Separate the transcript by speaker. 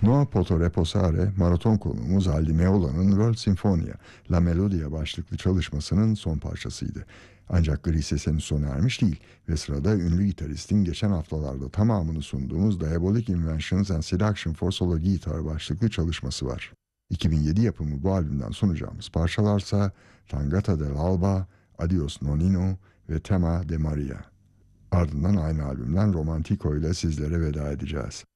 Speaker 1: No Poto Reposare, maraton konuğumuz Aldi Meola'nın World Sinfonia, La Melodia başlıklı çalışmasının son parçasıydı. Ancak gri ses henüz sona ermiş değil ve sırada ünlü gitaristin geçen haftalarda tamamını sunduğumuz Diabolic Inventions and Seduction for Solo Guitar başlıklı çalışması var. 2007 yapımı bu albümden sunacağımız parçalarsa Tangata del Alba, Adios Nonino ve Tema de Maria. Ardından aynı albümden Romantico ile sizlere veda edeceğiz.